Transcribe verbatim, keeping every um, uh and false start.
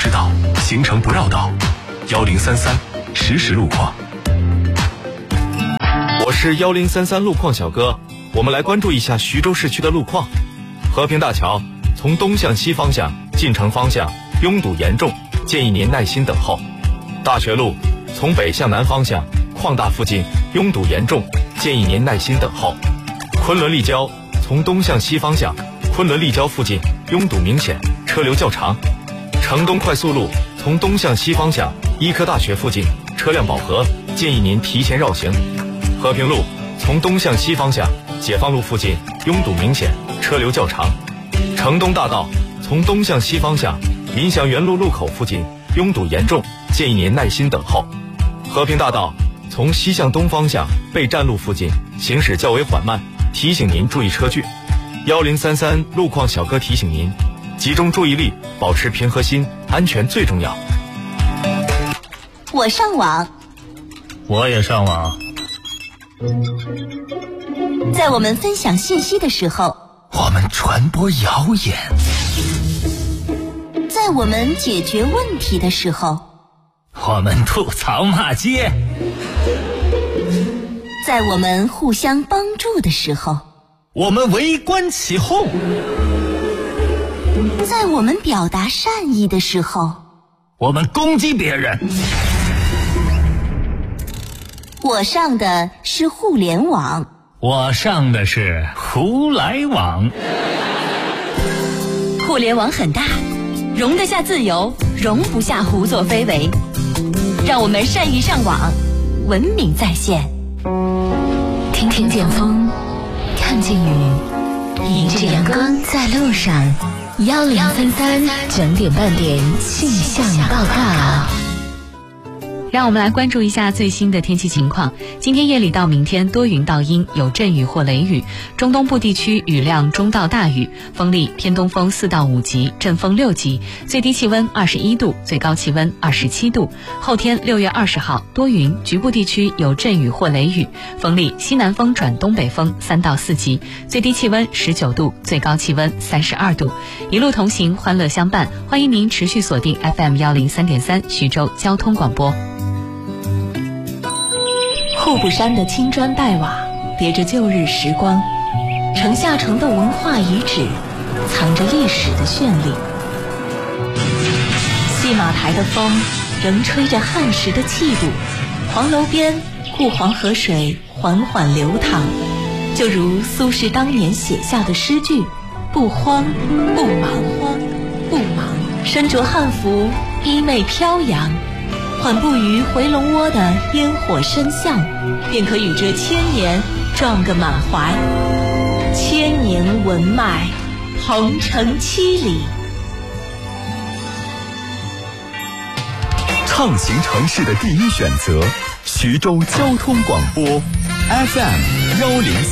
知道，行程不绕道。幺零三三实时路况。 我是幺零三三路况小哥，我们来关注一下徐州市区的路况。和平大桥从东向西方向进城方向拥堵严重，建议您耐心等候。大学路从北向南方向矿大附近拥堵严重，建议您耐心等候。昆仑立交从东向西方向昆仑立交附近拥堵明显，车流较长。城东快速路从东向西方向医科大学附近车辆饱和，建议您提前绕行。和平路从东向西方向解放路附近拥堵明显，车流较长。城东大道从东向西方向临祥园路路口附近拥堵严重，建议您耐心等候。和平大道从西向东方向备站路附近行驶较为缓慢，提醒您注意车距。幺零三三路况小哥提醒您，集中注意力，保持平和心，安全最重要。 我上网， 我也上网。 在我们分享信息的时候， 我们传播谣言； 在我们解决问题的时候， 我们吐槽骂街； 在我们互相帮助的时候， 我们围观起哄； 在我们表达善意的时候， 我们攻击别人。 我上的是互联网， 我上的是胡来网。 互联网很大，容得下自由，容不下胡作非为。让我们善意上网，文明在线。 听听见风，看见雨，迎着阳光在路上。幺零三三整点半点气象报告。 让我们来关注一下最新的天气情况。今天夜里到明天多云到阴，有阵雨或雷雨，中东部地区雨量中到大雨，风力偏东风四到五级，阵风六级，最低气温二十一度，最高气温二十七度。后天六月二十号多云，局部地区有阵雨或雷雨，风力西南风转东北风三到四级，最低气温十九度，最高气温三十二度。一路同行，欢乐相伴，欢迎您持续锁定 F M 幺零三点三徐州交通广播。 户部山的青砖黛瓦叠着旧日时光，城下城的文化遗址藏着历史的绚丽。戏马台的风仍吹着汉时的气度，黄楼边顾黄河水缓缓流淌，就如苏轼当年写下的诗句：不慌不忙，慌不忙，身着汉服，衣袂飘扬，缓步于回龙窝的烟火深巷，便可与这千年撞个满怀。千年文脉，鹏程七里。 畅行城市的第一选择，徐州交通广播 F M 幺零。